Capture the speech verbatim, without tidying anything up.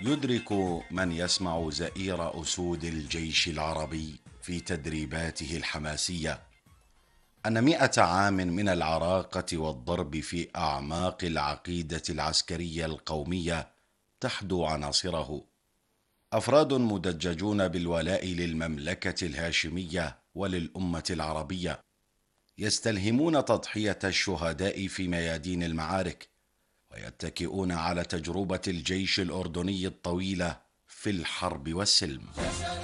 يدرك من يسمع زئير أسود الجيش العربي في تدريباته الحماسية أن مئة عام من العراقة والضرب في أعماق العقيدة العسكرية القومية تحدو عناصره. أفراد مدججون بالولاء للمملكة الهاشمية وللأمة العربية، يستلهمون تضحية الشهداء في ميادين المعارك، ويتكئون على تجربة الجيش الأردني الطويلة في الحرب والسلم.